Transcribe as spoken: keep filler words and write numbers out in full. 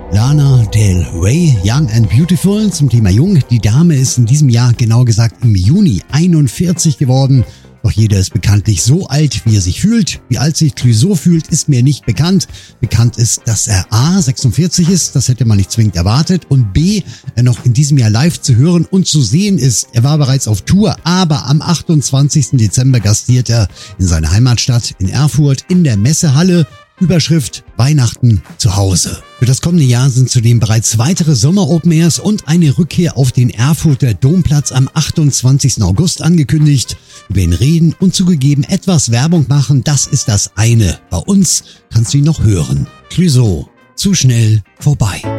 Lana Del Rey, Young and Beautiful, zum Thema Jung. Die Dame ist in diesem Jahr, genau gesagt im Juni, einundvierzig geworden. Doch jeder ist bekanntlich so alt, wie er sich fühlt. Wie alt sich Clouseau fühlt, ist mir nicht bekannt. Bekannt ist, dass er A, sechsundvierzig ist, das hätte man nicht zwingend erwartet, und B, er noch in diesem Jahr live zu hören und zu sehen ist. Er war bereits auf Tour, aber am achtundzwanzigsten Dezember gastiert er in seiner Heimatstadt in Erfurt in der Messehalle. Überschrift Weihnachten zu Hause. Für das kommende Jahr sind zudem bereits weitere Sommer-Open-Airs und eine Rückkehr auf den Erfurter Domplatz am achtundzwanzigsten August angekündigt. Über ihn reden und zugegeben etwas Werbung machen, das ist das eine. Bei uns kannst du ihn noch hören. Clouseau, zu schnell vorbei.